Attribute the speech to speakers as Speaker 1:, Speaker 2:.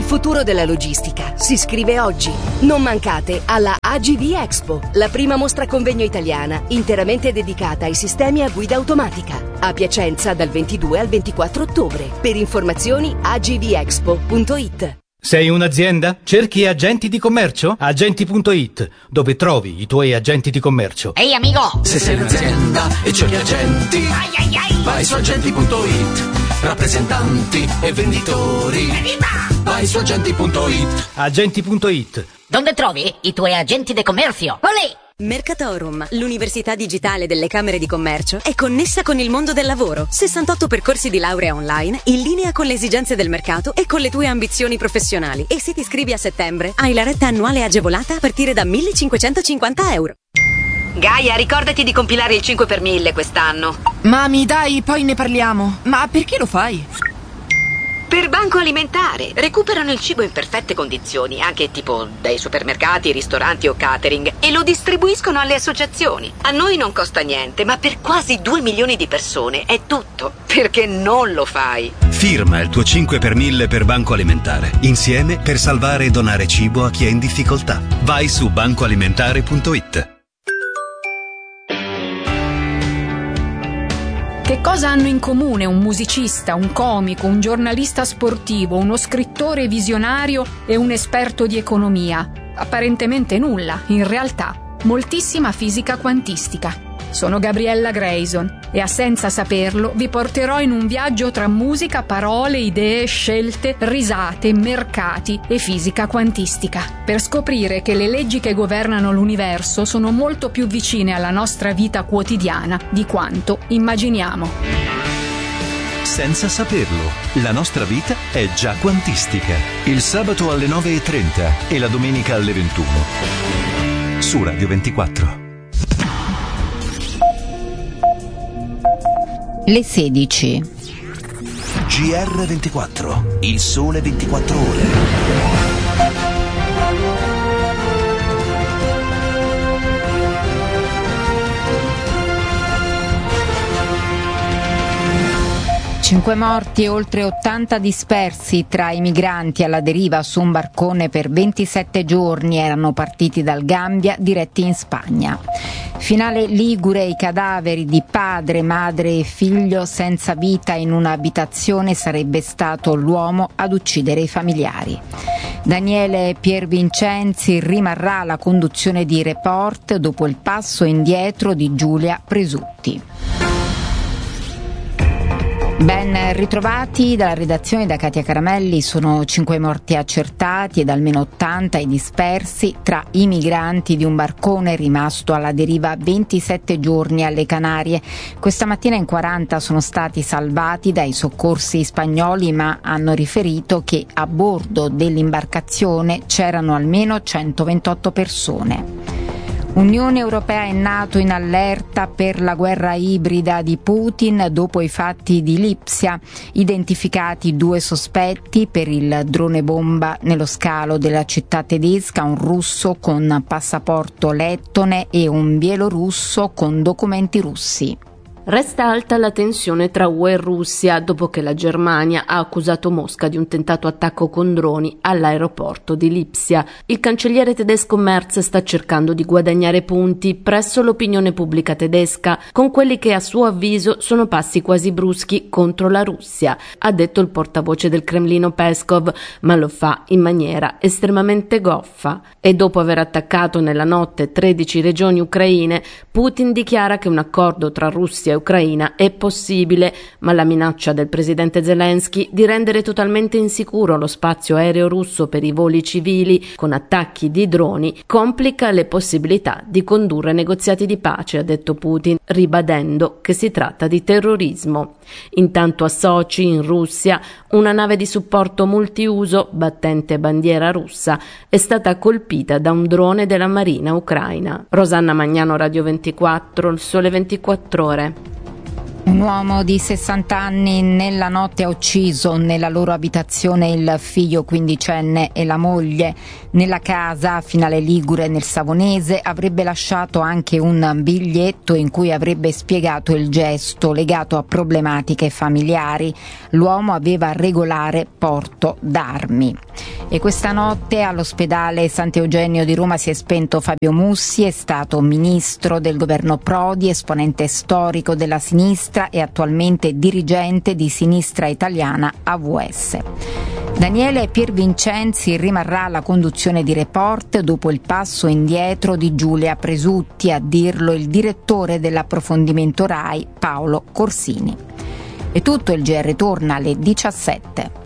Speaker 1: futuro della logistica si scrive oggi. Non mancate alla AGV Expo, la prima mostra convegno italiana interamente dedicata ai sistemi a guida automatica. A Piacenza dal 22 al 24 ottobre. Per informazioni agvexpo.it.
Speaker 2: Sei un'azienda? Cerchi agenti di commercio? Agenti.it, dove trovi i tuoi agenti di commercio.
Speaker 3: Ehi amico!
Speaker 4: Se sei un'azienda e cerchi agenti, vai su agenti.it. Rappresentanti e venditori, vai su agenti.it.
Speaker 2: Agenti.it.
Speaker 3: Dove trovi i tuoi agenti di commercio? Olè!
Speaker 5: Mercatorum, l'università digitale delle Camere di Commercio, è connessa con il mondo del lavoro. 68 percorsi di laurea online, in linea con le esigenze del mercato e con le tue ambizioni professionali. E se ti iscrivi a settembre, hai la retta annuale agevolata a partire da €1.550.
Speaker 6: Gaia, ricordati di compilare il 5 per 1000 quest'anno.
Speaker 7: Mami, dai, poi ne parliamo. Ma perché lo fai?
Speaker 6: Per Banco Alimentare. Recuperano il cibo in perfette condizioni, anche tipo dai supermercati, ristoranti o catering, e lo distribuiscono alle associazioni. A noi non costa niente, ma per quasi 2 milioni di persone è tutto. Perché non lo fai?
Speaker 8: Firma il tuo 5 per 1000 per Banco Alimentare. Insieme per salvare e donare cibo a chi è in difficoltà. Vai su bancoalimentare.it.
Speaker 9: Che cosa hanno in comune un musicista, un comico, un giornalista sportivo, uno scrittore visionario e un esperto di economia? Apparentemente nulla, in realtà moltissima fisica quantistica. Sono Gabriella Grayson e a Senza Saperlo vi porterò in un viaggio tra musica, parole, idee, scelte, risate, mercati e fisica quantistica, per scoprire che le leggi che governano l'universo sono molto più vicine alla nostra vita quotidiana di quanto immaginiamo.
Speaker 10: Senza Saperlo, la nostra vita è già quantistica. Il sabato alle 9:30 e la domenica alle 21 su Radio 24.
Speaker 11: Le 16.
Speaker 12: GR24, il sole 24 ore.
Speaker 11: Cinque morti e oltre 80 dispersi tra i migranti alla deriva su un barcone per 27 giorni. Erano partiti dal Gambia diretti in Spagna. Finale ligure, i cadaveri di padre, madre e figlio senza vita in un'abitazione. Sarebbe stato l'uomo ad uccidere i familiari. Daniele Piervincenzi rimarrà alla conduzione di Report dopo il passo indietro di Giulia Presutti. Ben ritrovati dalla redazione da Katia Caramelli. Sono 5 morti accertati ed almeno 80 i dispersi tra i migranti di un barcone rimasto alla deriva 27 giorni alle Canarie. Questa mattina in 40 sono stati salvati dai soccorsi spagnoli, ma hanno riferito che a bordo dell'imbarcazione c'erano almeno 128 persone. Unione Europea e NATO in allerta per la guerra ibrida di Putin dopo i fatti di Lipsia. Identificati 2 sospetti per il drone bomba nello scalo della città tedesca, un russo con passaporto lettone e un bielorusso con documenti russi.
Speaker 13: Resta alta la tensione tra UE e Russia dopo che la Germania ha accusato Mosca di un tentato attacco con droni all'aeroporto di Lipsia. Il cancelliere tedesco Merz sta cercando di guadagnare punti presso l'opinione pubblica tedesca con quelli che a suo avviso sono passi quasi bruschi contro la Russia, ha detto il portavoce del Cremlino Peskov, ma lo fa in maniera estremamente goffa. E dopo aver attaccato nella notte 13 regioni ucraine, Putin dichiara che un accordo tra Russia e Ucraina è possibile, ma la minaccia del presidente Zelensky di rendere totalmente insicuro lo spazio aereo russo per i voli civili con attacchi di droni complica le possibilità di condurre negoziati di pace, ha detto Putin, ribadendo che si tratta di terrorismo. Intanto a Sochi, in Russia, una nave di supporto multiuso, battente bandiera russa, è stata colpita da un drone della Marina ucraina. Rosanna Magnano, Radio 24, il Sole 24 Ore.
Speaker 11: Un uomo di 60 anni nella notte ha ucciso nella loro abitazione il figlio quindicenne e la moglie. Nella casa a Finale Ligure, nel Savonese, avrebbe lasciato anche un biglietto in cui avrebbe spiegato il gesto legato a problematiche familiari. L'uomo aveva regolare porto d'armi. E questa notte all'ospedale Sant'Eugenio di Roma si è spento Fabio Mussi, è stato ministro del governo Prodi, esponente storico della sinistra e attualmente dirigente di Sinistra Italiana AVS. Daniele Piervincenzi rimarrà alla conduzione di Report dopo il passo indietro di Giulia Presutti, a dirlo il direttore dell'approfondimento RAI Paolo Corsini. E tutto, il GR torna alle 17.